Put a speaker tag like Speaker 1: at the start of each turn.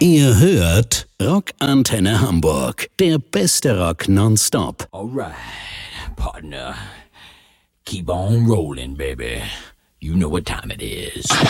Speaker 1: Ihr hört Rockantenne Hamburg, der beste Rock nonstop.
Speaker 2: Alright, partner. Keep on rolling, baby. You know what time it is.